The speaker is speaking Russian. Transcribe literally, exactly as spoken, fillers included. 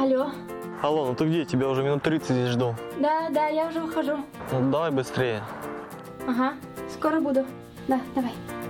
Алло. Алло, ну ты где? Тебя уже минут тридцать здесь жду. Да, да, я уже выхожу. Ну давай быстрее. Ага, скоро буду. Да, давай.